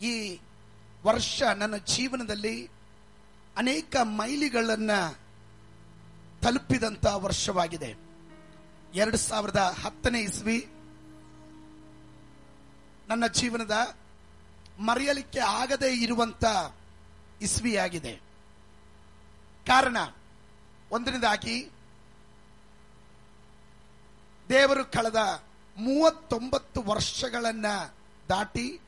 ಈ ವರ್ಷ ನನ್ನ ಜೀವನದಲ್ಲಿ ಅನೇಕ ಮೈಲಿಗಳನ್ನ ತಲುಪಿದಂತ ವರ್ಷವಾಗಿದೆ. 2010 ಇಸ್ವಿ ನನ್ನ ಜೀವನದ ಮರೆಯಲಿಕ್ಕೆ ಆಗದೇ ಇರುವಂತ ಇಸ್ವಿಯಾಗಿದೆ. ಕಾರಣ, ಒಂದನೇದಾಗಿ ದೇವರು ಕಳೆದ 39 ವರ್ಷಗಳನ್ನ ದಾಟಿ